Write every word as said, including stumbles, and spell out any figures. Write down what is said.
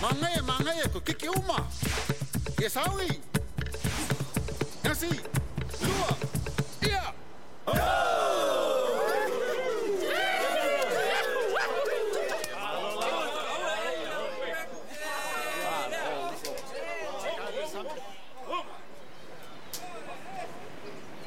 Mangaia, mangaia, ko kiki uma. Ke saui. Nasi.